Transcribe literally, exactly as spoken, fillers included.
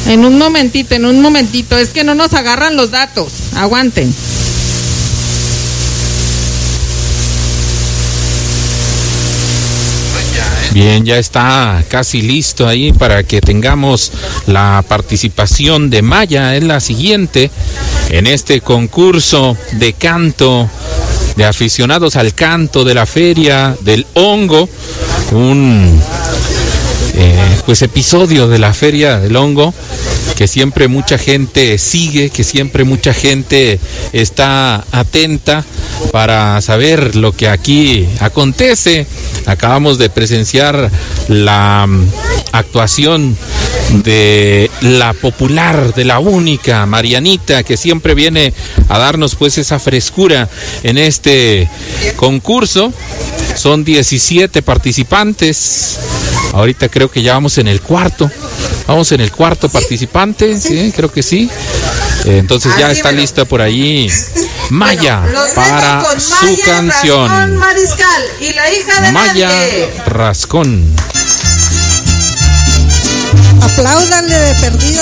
En un momentito, en un momentito. Es que no nos agarran los datos. Aguanten. Bien, ya está casi listo ahí para que tengamos la participación de Maya. Es la siguiente en este concurso de canto, de aficionados al canto de la Feria del Hongo. Un eh, pues episodio de la Feria del Hongo que siempre mucha gente sigue, que siempre mucha gente está atenta para saber lo que aquí acontece. Acabamos de presenciar la actuación de la popular, de la única Marianita, que siempre viene a darnos pues esa frescura en este concurso. Son diecisiete participantes. Ahorita creo que ya vamos en el cuarto. Vamos en el cuarto participante, sí, creo que sí. Entonces ya está lista por ahí Maya para su canción. Rascón Mariscal y la hija de Maya nadie. Rascón. Apláudanle de perdido.